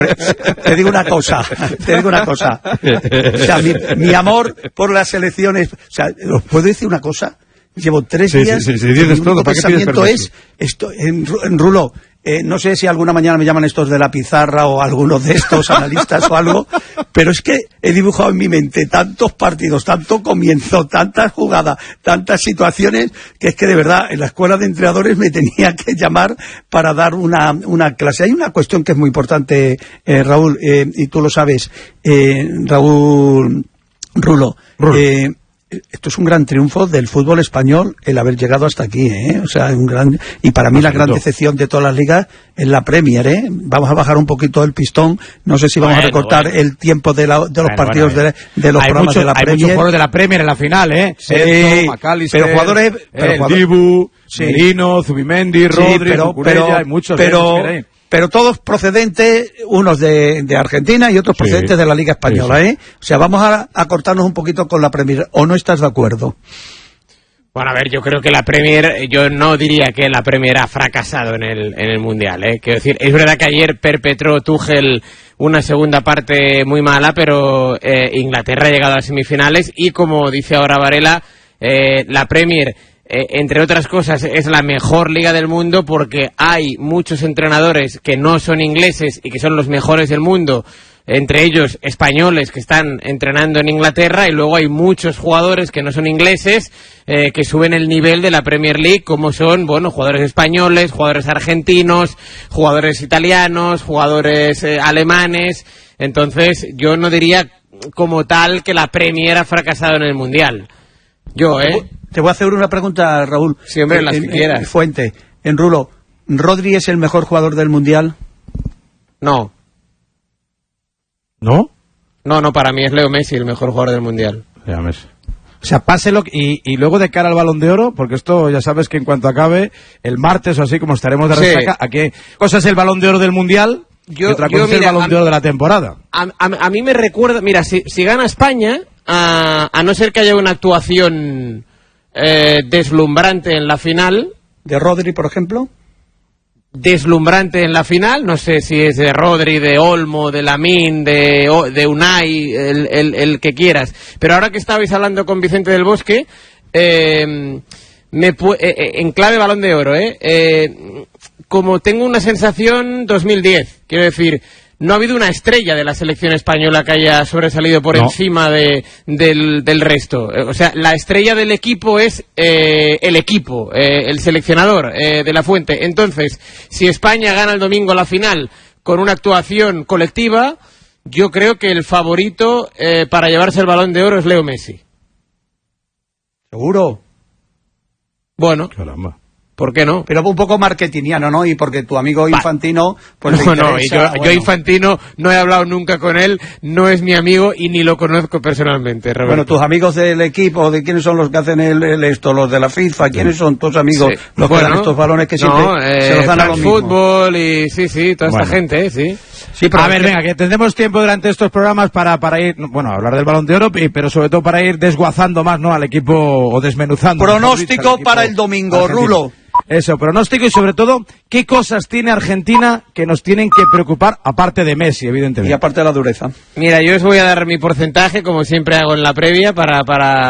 Te digo una cosa. O sea, mi amor por las elecciones, o sea, ¿os puedo decir una cosa? Llevo 3 días. Sí, dices todo. ¿Para qué pides permiso? Es esto, en Rulo, no sé si alguna mañana me llaman estos de la pizarra o algunos de estos analistas o algo, pero es que he dibujado en mi mente tantos partidos, tanto comienzo, tantas jugadas, tantas situaciones, que es que de verdad en la escuela de entrenadores me tenía que llamar para dar una clase. Hay una cuestión que es muy importante, Raúl, y tú lo sabes, Rulo. Esto es un gran triunfo del fútbol español el haber llegado hasta aquí, o sea, y para mí la gran decepción de todas las ligas es la Premier, Vamos a bajar un poquito el pistón, no sé si vamos a recortar el tiempo de los partidos de los programas de la Premier. Hay muchos jugadores de la Premier en la final, Sí, pero jugadores, Dibu, Merino, Zubimendi, Rodri, Cucurella, hay muchos. Pero todos procedentes, unos de Argentina y otros procedentes de la Liga Española, O sea, vamos a cortarnos un poquito con la Premier, ¿o no estás de acuerdo? Bueno, a ver, yo creo que la Premier, yo no diría que la Premier ha fracasado en el Mundial, Quiero decir, es verdad que ayer perpetró Tuchel una segunda parte muy mala, pero Inglaterra ha llegado a las semifinales y, como dice ahora Varela, la Premier, entre otras cosas, es la mejor liga del mundo porque hay muchos entrenadores que no son ingleses y que son los mejores del mundo, entre ellos españoles que están entrenando en Inglaterra, y luego hay muchos jugadores que no son ingleses que suben el nivel de la Premier League, como son, jugadores españoles, jugadores argentinos, jugadores italianos, jugadores alemanes. Entonces, yo no diría como tal que la Premier ha fracasado en el Mundial. Te voy a hacer una pregunta, Raúl. Sí, hombre, las que quieras. Fuente, en Rulo, ¿Rodri es el mejor jugador del Mundial? No. ¿No? No, para mí es Leo Messi el mejor jugador del Mundial. Leo Messi. O sea, páselo y luego de cara al Balón de Oro, porque esto ya sabes que en cuanto acabe, el martes o así, como estaremos de resaca, ¿a qué cosa es el Balón de Oro del Mundial? Y otra cosa es el Balón de Oro de la temporada. A mí me recuerda, mira, si gana España, a no ser que haya una actuación deslumbrante en la final. ¿De Rodri, por ejemplo? Deslumbrante en la final, no sé si es de Rodri, de Olmo, de Lamine, de Unai, el que quieras. Pero ahora que estabais hablando con Vicente del Bosque, en clave Balón de Oro, como tengo una sensación 2010, quiero decir, no ha habido una estrella de la selección española que haya sobresalido por encima del resto. O sea, la estrella del equipo es el equipo, el seleccionador de la Fuente. Entonces, si España gana el domingo la final con una actuación colectiva, yo creo que el favorito para llevarse el Balón de Oro es Leo Messi. ¿Seguro? Bueno. Caramba. ¿Por qué no? Pero un poco marketingiano, ¿no? Y porque tu amigo Infantino... Pues yo Infantino no he hablado nunca con él, no es mi amigo y ni lo conozco personalmente, Roberto. Bueno, tus amigos del equipo, ¿de quiénes son los que hacen esto? Los de la FIFA, ¿quiénes son tus amigos? Sí. Los que dan estos balones que siempre se los dan a los mismos. Fútbol y toda esta gente, sí. Sí, pero a ver, venga, que tendremos tiempo durante estos programas para ir, a hablar del Balón de Oro, pero sobre todo para ir desguazando más, ¿no?, al equipo, o desmenuzando. Pronóstico para el domingo, Rulo. Eso, pronóstico, y sobre todo, ¿qué cosas tiene Argentina que nos tienen que preocupar, aparte de Messi, evidentemente? Y aparte de la dureza. Mira, yo os voy a dar mi porcentaje, como siempre hago en la previa, para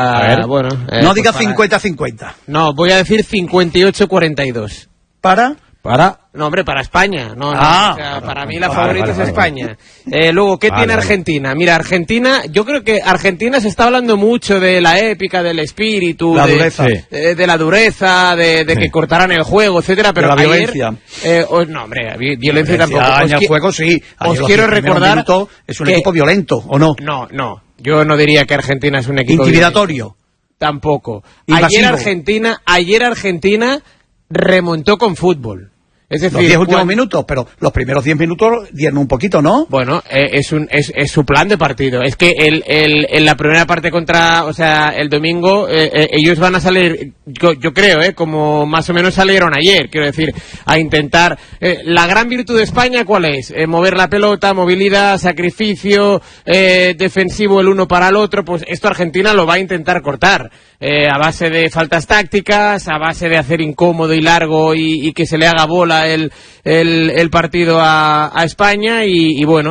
no digas 50-50. No, voy a decir 58-42. ¿Para? No, hombre, para España. Para mí la favorita es España. Luego, ¿qué tiene Argentina? Mira, Argentina, yo creo que Argentina se está hablando mucho de la épica, del espíritu, dureza. De la dureza, de que cortarán el juego, etcétera, pero de la violencia. No, hombre, violencia tampoco. En el juego sí. Os quiero recordar... ¿Es un equipo violento o no? No. Yo no diría que Argentina es un equipo intimidatorio. Violento. Tampoco. Invasivo. Ayer Argentina remontó con fútbol. Es decir, los 10 últimos minutos, pero los primeros 10 minutos dieron un poquito, ¿no? Bueno, es su plan de partido. Es que en la primera parte el domingo, ellos van a salir, yo creo, como más o menos salieron ayer, quiero decir, a intentar... la gran virtud de España, ¿cuál es? Mover la pelota, movilidad, sacrificio, defensivo el uno para el otro, pues esto Argentina lo va a intentar cortar. A base de faltas tácticas, a base de hacer incómodo y largo y que se le haga bola el partido a España y bueno,